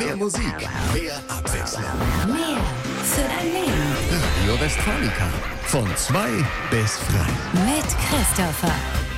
Mehr Musik, mehr Abwechslung. Mehr für dein Leben. Radio Westfalica. Von 2 bis 3. Mit Christopher.